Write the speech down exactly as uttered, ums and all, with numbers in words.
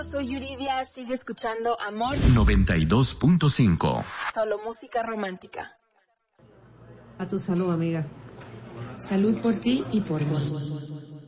Soy Yuridia, sigue escuchando Amor noventa y dos punto cinco. Solo música romántica. A tu salud, amiga. Salud por ti y por mí.